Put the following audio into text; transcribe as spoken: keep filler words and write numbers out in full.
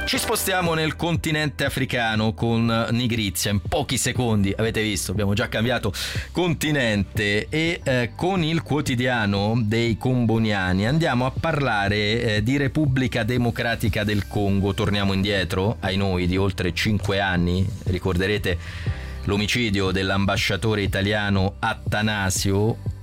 Ci spostiamo nel continente africano con Nigrizia in pochi secondi, avete visto, abbiamo già cambiato continente e eh, con il quotidiano dei Comboniani andiamo a parlare eh, di Repubblica Democratica del Congo. Torniamo indietro ai noi di oltre cinque anni, ricorderete l'omicidio dell'ambasciatore italiano Attanasio,